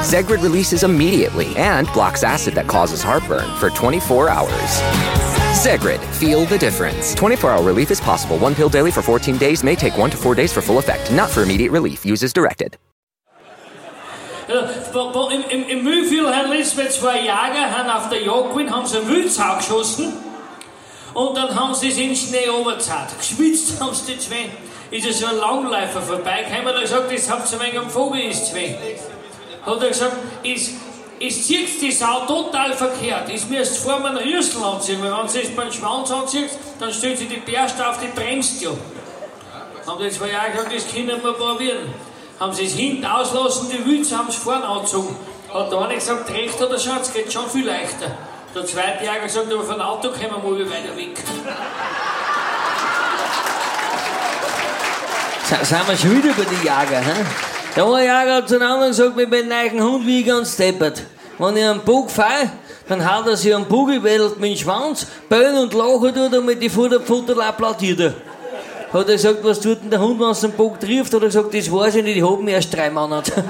Zegrid releases immediately and blocks acid that causes heartburn for 24 hours. Zegrid, feel the difference. 24-hour relief is possible. One pill daily for 14 days may take 1 to 4 days for full effect. Not for immediate relief. Use as directed. Im Mühlviertel haben letztens 2 Jäger haben auf der Jagd gewesen, haben sie einen Wildsau geschossen und dann haben sie es in den Schnee runtergezahlt. Geschwitzt haben sie die zwei. Ist ja so ein Langläufer vorbeigekommen und hat gesagt, das habt ihr ein wenig am Vogel, ist zwei. Hat er gesagt, es zieht die Sau total verkehrt. Es müsst vor man Rüssel anziehen, weil wenn sie es beim Schwanz anzieht, dann stellt sie die Bärste auf, die bremst ja. Haben die 2 Jahre gesagt, das können wir probieren. Haben sie es hinten auslassen, die Wütze haben es vorne angezogen. Hat der eine gesagt, recht oder schon, es geht schon viel leichter. Der zweite Jäger gesagt, aber von Auto kommen wir mal weiter weg. Sind wir schon wieder über die Jäger, hä? Der eine Jäger hat zu einem anderen gesagt, mit meinem neuen Hund wie ich ganz deppert. Wenn ich einen Bug fahre, dann haut er sich am Bugelwedelt mit dem Schwanz, bellen und lachen tut und mit den Futterpfoten applaudiert er. Hat er gesagt, was tut denn der Hund, wenn es den Bug trifft? Hat er gesagt, das weiß ich nicht, ich hab ihn erst 3 Monate.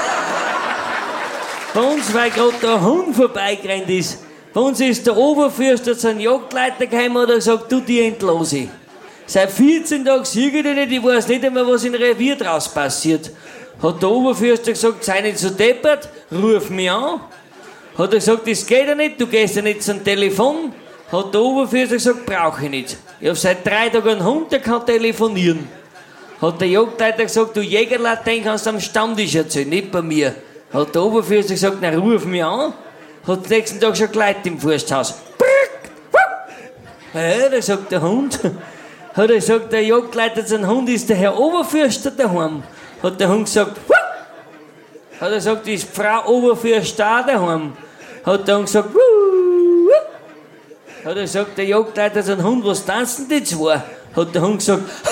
Bei uns, weil gerade der Hund vorbeigerannt ist, bei uns ist der Oberfürster zu einem Jagdleiter gekommen und hat gesagt, du, die entlose. Seit 14 Tagen sehe ich dich nicht, ich weiß nicht einmal, was im Revier draus passiert. Hat der Oberfürster gesagt, sei nicht so deppert, ruf mich an. Hat er gesagt, das geht ja nicht, du gehst ja nicht zum Telefon. Hat der Oberfürster gesagt, brauche ich nicht. Ich hab seit 3 Tagen einen Hund, der kann telefonieren. Hat der Jagdleiter gesagt, du Jägerlat, den kannst du am Stammtisch erzählen, nicht bei mir. Hat der Oberfürster gesagt, na ruf mich an. Hat den nächsten Tag schon Leute im Forsthaus. Ja, da sagt der Hund. Hat er gesagt, der Jagdleiter sein Hund ist der Herr Oberfürster daheim. Hat der Hund gesagt, Wuh! Hat er gesagt, ist Frau Oberfürster daheim. Hat der Hund gesagt, Wuh! Hat er gesagt, der Jagdleiter sein Hund, was tanzen die zwei? Hat der Hund gesagt,